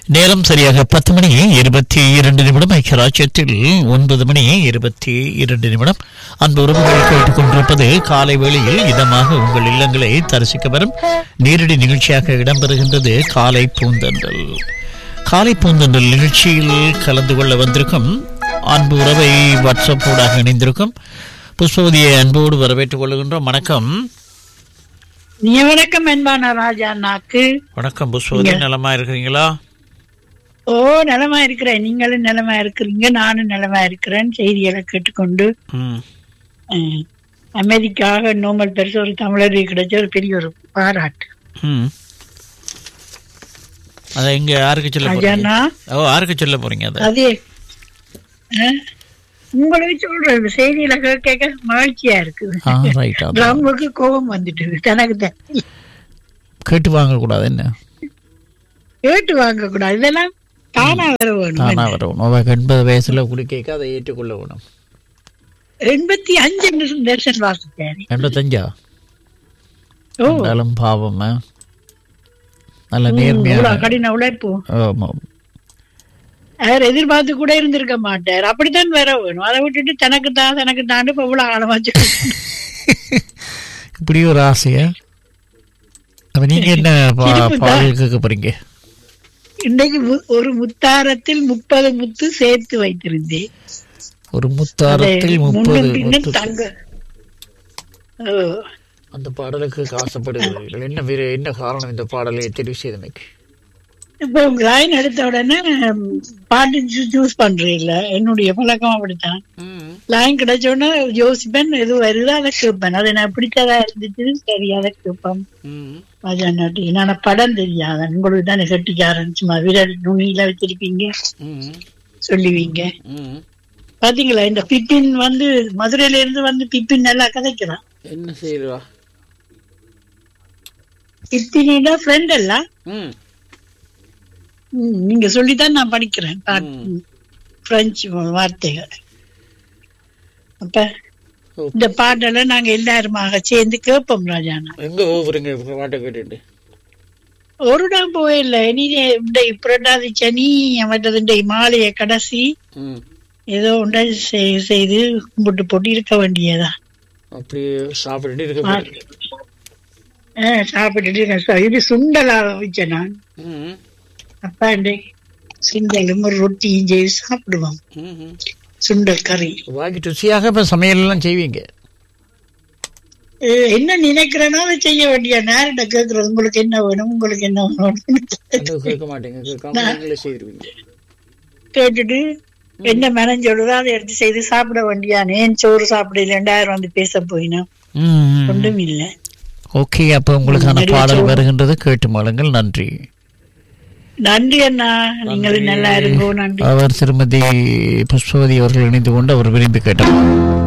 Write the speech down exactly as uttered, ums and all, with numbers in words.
நேரம் சரியாக பத்து மணி இருபத்தி இரண்டு நிமிடம். ஐக்கியராஜ்யத்தில் ஒன்பது மணி இருபத்தி இரண்டு நிமிடம். அன்பு உறவுகள் கேட்டுக் கொண்டிருப்பது காலை வேளையில் இதமாக உங்கள் இல்லங்களை தரிசிக்க வரும் நேரடி நிகழ்ச்சியாக இடம்பெறுகின்றது காலை பூந்தன்றல். காலை பூந்தன்றல் நிகழ்ச்சியில் கலந்து கொள்ள வந்திருக்கும் அன்பு உறவை வாட்ஸ்அப் ஊடாக இணைந்திருக்கும் புஷ்பவதியை அன்போடு வரவேற்றுக் கொள்கின்றோம். வணக்கம். வணக்கம் அன்பான ராஜா நாக்கு. வணக்கம் புஷ்பவதி, நலமா இருக்கிறீங்களா? ஓ, நலமா இருக்கிறேன். நீங்களும் நலமா இருக்கிறீங்க, நானும் நலமா இருக்கிறேன். செய்திகளை கேட்டுக்கொண்டு அமெரிக்காக நோமல் பெருசு ஒரு தமிழருக்கு கிடைச்ச ஒரு பெரிய ஒரு பாராட்டு. அத எங்க யாருக்கு சொல்ல போறீங்க? ஓ, யாருக்கு சொல்ல போறீங்க? அது அதே உங்களுக்கு சொல்றது செய்தியில கேட்க மகிழ்ச்சியா இருக்குது. நமக்கு கோபம் வந்துட்டு தனக்கு தான் கேட்டு வாங்க கூடாது. என்ன கேட்டு வாங்க கூடாது, இதெல்லாம் தானா வர வேணும். தானா வர வேணும். எண்பது வயசுல குடிக்க அதை ஏற்றுக்கொள்ள வேணும். எண்பத்தி அஞ்சு தர்ஷன் வாசிச்சாரு. எண்பத்தஞ்சா? ஓ, பாவம். நல்ல நேர்மையான கடின உழைப்பு. அவர் எதிர்பார்த்து கூட இருந்திருக்க மாட்டார். அப்படித்தான் வேற வேணும். அதை விட்டுட்டு தனக்கு தான் தனக்கு தாண்டு இப்ப இவ்வளவு ஆழமாச்சு இப்படி ஒரு ஆசையா? அப்ப நீங்க என்ன பாடல் கேட்க போறீங்க? இன்னைக்கு ஒரு முத்தாரத்தில் முப்பது முத்து சேர்த்து வைத்திருந்தேன். ஒரு முத்தாரத்தில் முப்பது தங்க. அந்த பாடலுக்கு ஆசைப்படுகிறீர்கள். என்ன என்ன காரணம் இந்த பாடலை தெரிவு செய்தமைக்கு? இப்போ லைன் எடுத்த உடனே பாட்டு சூஸ் பண்றீங்கள. என்னுடைய பழக்கம் அப்படித்தான். லைன் கிடைச்ச உடனே யோசிப்பேன், எது வருதோ அதை கேட்பேன். அது நான் பிடிச்சதா இருந்துச்சு, சரி அதை கேட்பேன். நான் படம் தெரியாத உங்களுக்கு தானே கட்டிக்காரன், சும்மா விரல் நுனியில வச்சிருப்பீங்க சொல்லுவீங்க. பாத்தீங்களா, இந்த பிப்பின் வந்து மதுரையில இருந்து வந்து பிப்பின் நல்லா கதைக்கிறான். என்ன செய்யறா பிப்பினோட ஃப்ரெண்ட் எல்லாம் நீங்க சொல்லிதான் நான் படிக்கிறேன் பிரெஞ்சு வார்த்தைகள். அப்ப இந்த பாட்டெல்லாம் நாங்க எல்லாருமாக சேர்ந்து கேட்போம். ராஜானா, எங்க போறீங்க பாட்டை கேட்டுட்டு? ஒரு நாள் போயில்ல. நீ புரட்டாதி சனி மற்றது மாலைய கடைசி ஏதோ ஒன்றை செய்து கும்பிட்டு போட்டு இருக்க வேண்டியதா. அப்படியே சாப்பிட்டு இருக்க சாப்பிட்டுட்டு இருக்கேன். இது சுண்டலா வச்சேன் நான். அப்பா சுண்டலும் ஒரு ரொட்டியும் செய்து சாப்பிடுவோம். சுண்டல் கறி வாங்கிட்டு ருசியாக இப்ப சமையல் எல்லாம் செய்வீங்க. என்ன நினைக்கிறேனோ அதை செய்ய வேண்டிய நேரிட்ட கேட்கறது. உங்களுக்கு என்ன வேணும், உங்களுக்கு என்ன வேணும் கேட்க மாட்டேங்க. கேட்டுட்டு என்ன மனஞ்சோடுதோ அதை எடுத்து செய்து சாப்பிட வேண்டியானே. ஏன் சோறு சாப்பிடல ரெண்டாயிரம் வந்து பேச போயினா ஒன்றும் இல்லை. ஓகே, அப்ப உங்களுக்கான பாடல் வருகின்றது, கேட்டு மாளுங்கள். நன்றி. நன்றி அண்ணா, நீங்களும் நல்லா இருக்கோ. நன்றி. அவர் திருமதி புஷ்பவதி அவர்கள் இணைந்து கொண்டு அவர் விரும்பி கேட்டார்.